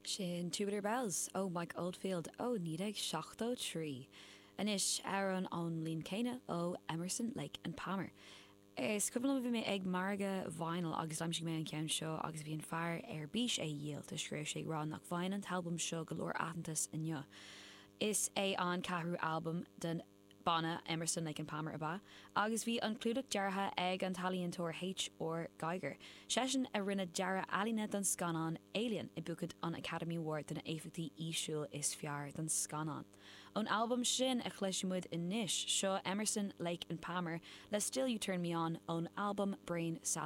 Sin Tubular Bells ó Mike Oldfield ó níag 73. Anis Aaron ón Lín Céine ó Emerson, Lake and Palmer. Is cuimhnú bhí mé ag marga vinyl agus laimsigh mé an ceann seo agus bhíon fearr ar bís é dhéal a scríobh sé rá nach bhain an talbum seo go leor aitheantas inniu. Is é an cathrú album den Bana Emerson, Lake and Palmer abba, agus bhí an clúdach deartha ag an talíontóir H.R. Geiger. Sesin a rinne deara alíne don scanán Alien I bucad an Academy Award den éifeachtaí ísisiúil is fearr don scanán. An album sin a chluisimuid in níis seo Emerson, Lake and Palmer le Still You Turn Me On ón album Brain Salad.